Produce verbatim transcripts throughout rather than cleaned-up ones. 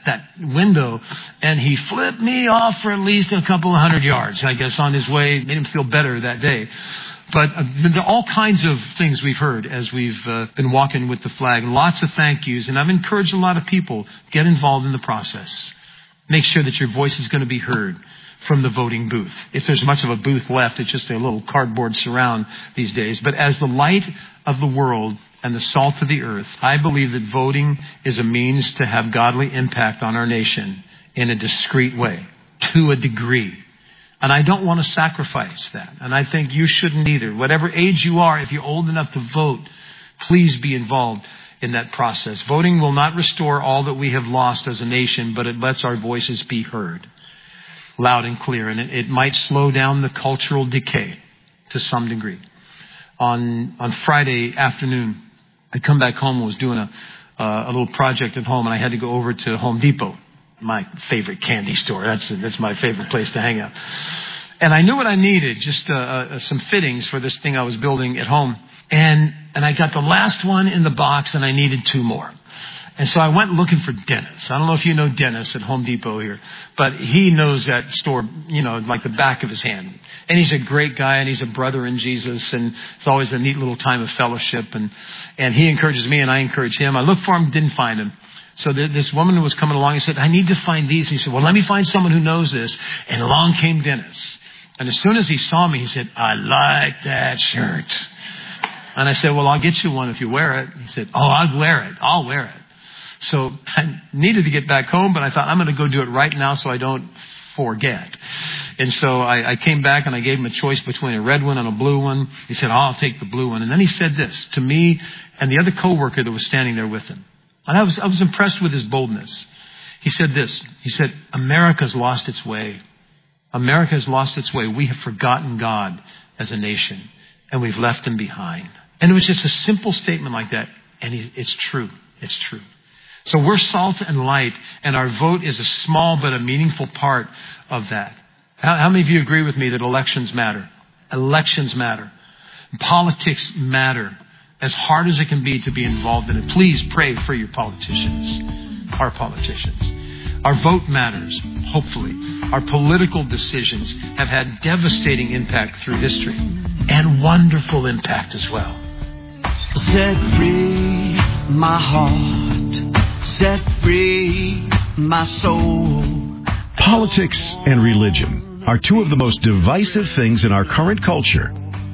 that window, and he flipped me off for at least a couple of hundred yards, I guess, on his way. Made him feel better that day. But uh, there are all kinds of things we've heard as we've uh, been walking with the flag. Lots of thank yous. And I've encouraged a lot of people, get involved in the process. Make sure that your voice is going to be heard from the voting booth. If there's much of a booth left, it's just a little cardboard surround these days. But as the light of the world and the salt of the earth, I believe that voting is a means to have godly impact on our nation in a discreet way, to a degree. And I don't want to sacrifice that. And I think you shouldn't either. Whatever age you are, if you're old enough to vote, please be involved in that process. Voting will not restore all that we have lost as a nation, but it lets our voices be heard loud and clear. And it, it might slow down the cultural decay to some degree. On on Friday afternoon, I come back home and was doing a, uh, a little project at home, and I had to go over to Home Depot. My favorite candy store. That's that's my favorite place to hang out. And I knew what I needed, just uh, uh, some fittings for this thing I was building at home. And and I got the last one in the box, and I needed two more. And so I went looking for Dennis. I don't know if you know Dennis at Home Depot here, but he knows that store, you know, like the back of his hand. And he's a great guy, and he's a brother in Jesus, and it's always a neat little time of fellowship. And, and he encourages me, and I encourage him. I looked for him, didn't find him. So this woman who was coming along and said, I need to find these. And he said, well, let me find someone who knows this. And along came Dennis. And as soon as he saw me, he said, I like that shirt. And I said, well, I'll get you one if you wear it. He said, oh, I'll wear it. I'll wear it. So I needed to get back home, but I thought I'm going to go do it right now so I don't forget. And so I, I came back and I gave him a choice between a red one and a blue one. He said, oh, I'll take the blue one. And then he said this to me and the other coworker that was standing there with him. And I was I was impressed with his boldness. He said this. He said, America's lost its way. America has lost its way. We have forgotten God as a nation, and we've left him behind. And it was just a simple statement like that. And he, it's true. It's true. So we're salt and light, and our vote is a small but a meaningful part of that. How, how many of you agree with me that elections matter? Elections matter. Politics matter. As hard as it can be to be involved in it, please pray for your politicians, our politicians. Our vote matters, hopefully. Our political decisions have had devastating impact through history, and wonderful impact as well. Set free my heart, set free my soul. Politics and religion are two of the most divisive things in our current culture.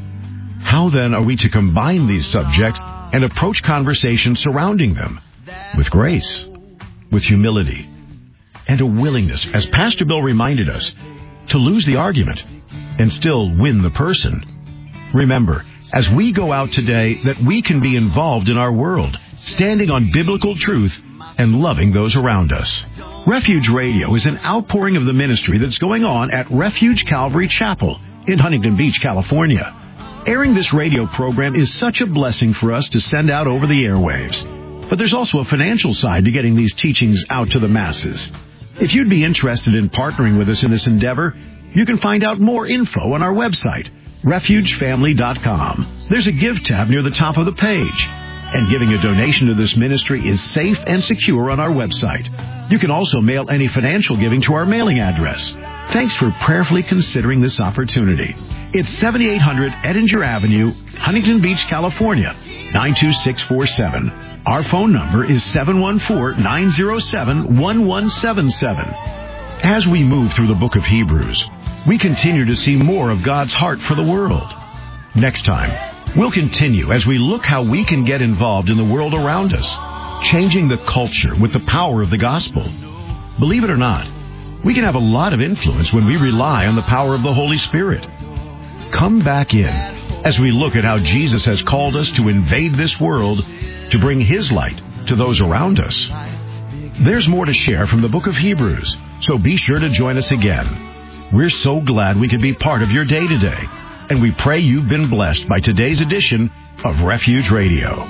How then are we to combine these subjects and approach conversation surrounding them with grace, with humility, and a willingness, as Pastor Bill reminded us, to lose the argument and still win the person? Remember, as we go out today, that we can be involved in our world, standing on biblical truth and loving those around us. Refuge Radio is an outpouring of the ministry that's going on at Refuge Calvary Chapel in Huntington Beach, California. Airing this radio program is such a blessing for us to send out over the airwaves. But there's also a financial side to getting these teachings out to the masses. If you'd be interested in partnering with us in this endeavor, you can find out more info on our website, refuge family dot com. There's a Give tab near the top of the page. And giving a donation to this ministry is safe and secure on our website. You can also mail any financial giving to our mailing address. Thanks for prayerfully considering this opportunity. It's seventy-eight hundred Edinger Avenue, Huntington Beach, California, nine two six four seven. Our phone number is seven one four, nine zero seven, one one seven seven. As we move through the book of Hebrews, we continue to see more of God's heart for the world. Next time, we'll continue as we look how we can get involved in the world around us, changing the culture with the power of the gospel. Believe it or not, we can have a lot of influence when we rely on the power of the Holy Spirit. Come back in as we look at how Jesus has called us to invade this world to bring His light to those around us. There's more to share from the book of Hebrews, so be sure to join us again. We're so glad we could be part of your day today, and we pray you've been blessed by today's edition of Refuge Radio.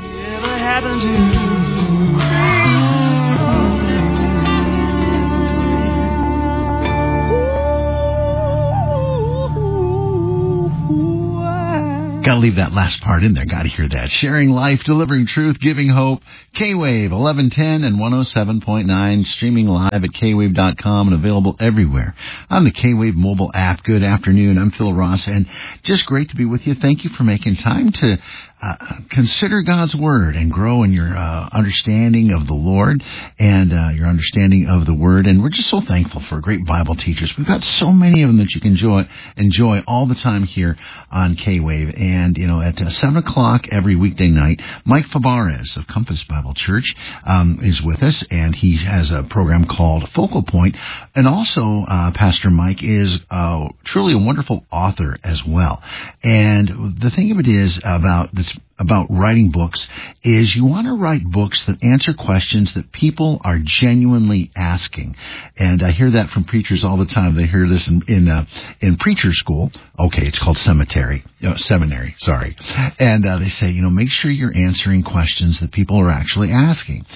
Got to leave that last part in there. Got to hear that. Sharing life, delivering truth, giving hope. K-Wave eleven ten and one oh seven point nine, streaming live at K wave dot com and available everywhere on the K-Wave mobile app. Good afternoon. I'm Phil Ross, and just great to be with you. Thank you for making time to uh, consider God's Word and grow in your uh, understanding of the Lord and uh, your understanding of the Word. And we're just so thankful for great Bible teachers. We've got so many of them that you can enjoy, enjoy all the time here on K-Wave. And, you know, at uh, seven o'clock every weekday night, Mike Fabarez of Compass Bible Church um, is with us, and he has a program called Focal Point. And also, uh, Pastor Mike is uh, truly a wonderful author as well. And the thing of it is about this about writing books is you want to write books that answer questions that people are genuinely asking. And I hear that from preachers all the time. They hear this in in, uh, in preacher school. Okay, it's called cemetery. You know, seminary, sorry. And uh, they say, you know, make sure you're answering questions that people are actually asking.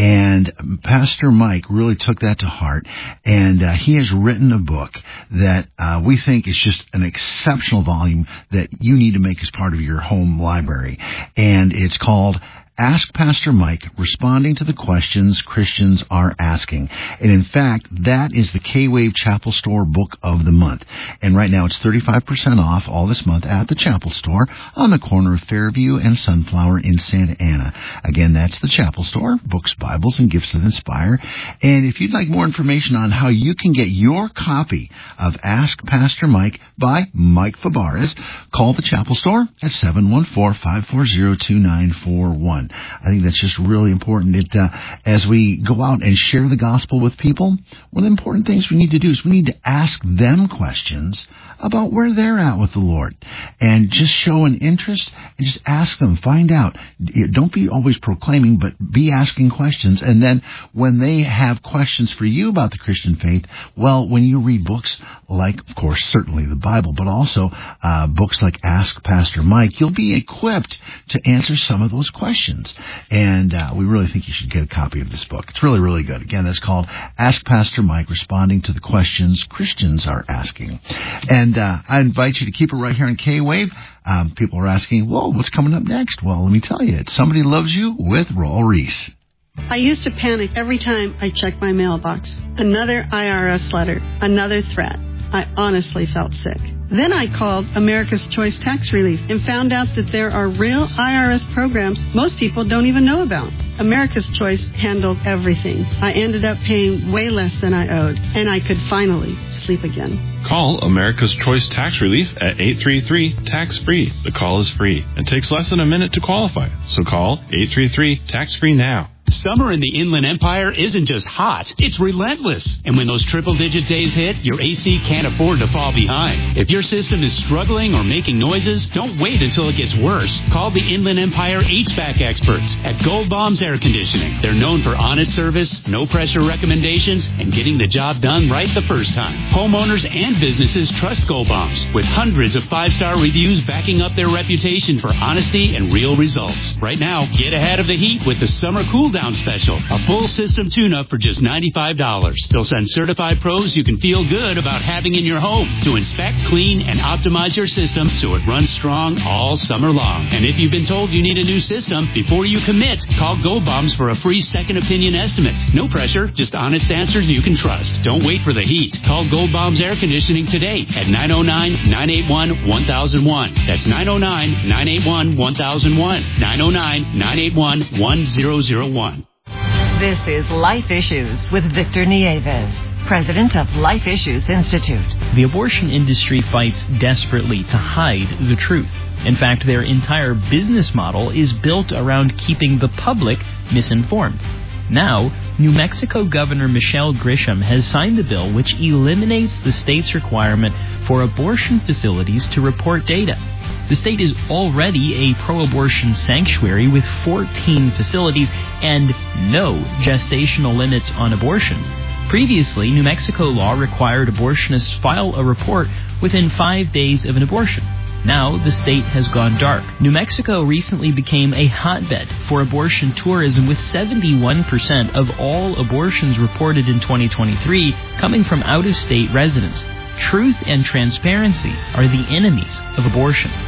And Pastor Mike really took that to heart, and uh, he has written a book that uh, we think is just an exceptional volume that you need to make as part of your home library. And it's called Ask Pastor Mike, Responding to the Questions Christians Are Asking. And in fact, that is the K-Wave Chapel Store Book of the Month. And right now it's thirty-five percent off all this month at the Chapel Store on the corner of Fairview and Sunflower in Santa Ana. Again, that's the Chapel Store, books, Bibles, and gifts that inspire. And if you'd like more information on how you can get your copy of Ask Pastor Mike by Mike Fabarez, call the Chapel Store at seven one four, five four zero, two nine four one. I think that's just really important. It, uh, as we go out and share the gospel with people, one of the important things we need to do is we need to ask them questions about where they're at with the Lord, and just show an interest and just ask them, find out. Don't be always proclaiming, but be asking questions. And then when they have questions for you about the Christian faith, well, when you read books like, of course, certainly the Bible, but also uh, books like Ask Pastor Mike, you'll be equipped to answer some of those questions. And uh, we really think you should get a copy of this book. It's really, really good. Again, that's called Ask Pastor Mike, Responding to the Questions Christians Are Asking. And uh, I invite you to keep it right here on K-Wave. Um, people are asking, whoa, what's coming up next? Well, let me tell you, it's Somebody Loves You with Raul Reese. I used to panic every time I checked my mailbox. Another I R S letter, another threat. I honestly felt sick. Then I called America's Choice Tax Relief and found out that there are real I R S programs most people don't even know about. America's Choice handled everything. I ended up paying way less than I owed, and I could finally sleep again. Call America's Choice Tax Relief at eight three three, tax free. The call is free and takes less than a minute to qualify. So call eight three three, tax free now. Summer in the Inland Empire isn't just hot, it's relentless. And when those triple-digit days hit, your A C can't afford to fall behind. If your system is struggling or making noises, don't wait until it gets worse. Call the Inland Empire H V A C experts at Gold Bombs Air Conditioning. They're known for honest service, no-pressure recommendations, and getting the job done right the first time. Homeowners and businesses trust Gold Bombs, with hundreds of five-star reviews backing up their reputation for honesty and real results. Right now, get ahead of the heat with the Summer Cool Down Special, a full system tune-up for just ninety-five dollars. They'll send certified pros you can feel good about having in your home to inspect, clean, and optimize your system so it runs strong all summer long. And if you've been told you need a new system, before you commit, call Gold Bombs for a free second opinion estimate. No pressure, just honest answers you can trust. Don't wait for the heat. Call Gold Bombs Air Conditioning today at nine oh nine, nine eight one, one thousand one. That's nine oh nine, nine eight one, one thousand one. nine oh nine, nine eight one, one thousand one. This is Life Issues with Victor Nieves, president of Life Issues Institute. The abortion industry fights desperately to hide the truth. In fact, their entire business model is built around keeping the public misinformed. Now, New Mexico Governor Michelle Grisham has signed a bill which eliminates the state's requirement for abortion facilities to report data. The state is already a pro-abortion sanctuary with fourteen facilities and no gestational limits on abortion. Previously, New Mexico law required abortionists file a report within five days of an abortion. Now, the state has gone dark. New Mexico recently became a hotbed for abortion tourism, with seventy-one percent of all abortions reported in twenty twenty-three coming from out-of-state residents. Truth and transparency are the enemies of abortion.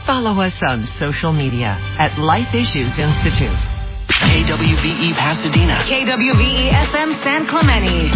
Follow us on social media at Life Issues Institute. K W V E Pasadena. K W V E F M San Clemente.